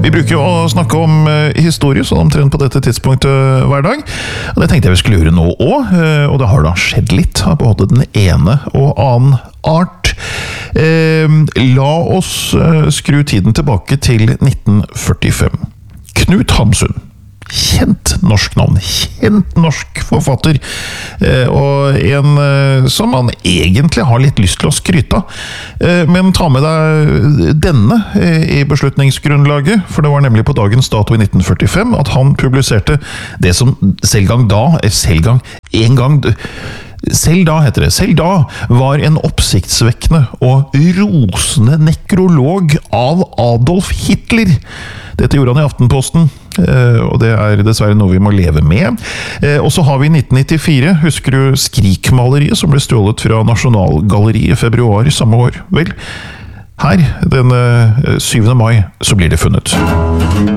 Vi bruker jo å snakke om historie, sånn omtrent på dette tidspunktet hver dag. Og det tenkte jeg vi skulle gjøre nå også, og det har da skjedd litt av både den ene og annen art. La oss skru tiden tilbake til 1945. Knut Hamsun. Kjent norsk navn, kjent norsk forfatter, og en som man egentlig har litt lyst til å skryte av. Men ta med deg denne i beslutningsgrunnlaget, for det var nemlig på dagens dato i 1945 at han publiserte det som selv da var en oppsiktsvekkende og rosende nekrolog av Adolf Hitler. Dette gjorde han i Aftenposten, og det er dessverre noe vi må leve med. Og så har vi 1994, husker du Skrik-maleriet som ble stjålet fra Nasjonalgalleriet i februar samme år? Vel, her, den 7. mai, så blir det funnet.